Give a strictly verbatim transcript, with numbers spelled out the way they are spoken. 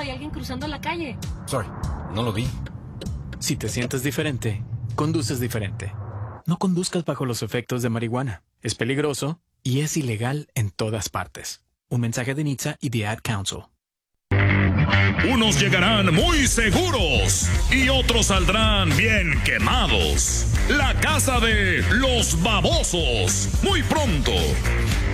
hay alguien cruzando la calle. Sorry, no lo vi. Si te sientes diferente, conduces diferente. No conduzcas bajo los efectos de marihuana. Es peligroso y es ilegal en todas partes. Un mensaje de N H T S A y The Ad Council. Unos llegarán muy seguros y otros saldrán bien quemados. La casa de los babosos, muy pronto.